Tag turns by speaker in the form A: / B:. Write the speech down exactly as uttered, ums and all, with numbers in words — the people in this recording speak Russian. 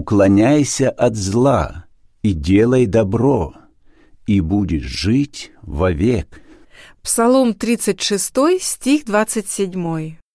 A: уклоняйся от зла и делай добро, и будешь жить вовек».
B: Псалом тридцать шесть, стих двадцать семь.